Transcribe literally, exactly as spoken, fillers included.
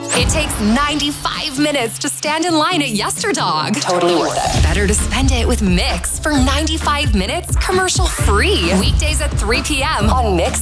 It takes ninety-five minutes to stand in line at YesterDog. Totally worth it. Better to spend it with Mix for ninety-five minutes commercial free. Weekdays at three p.m. on Mix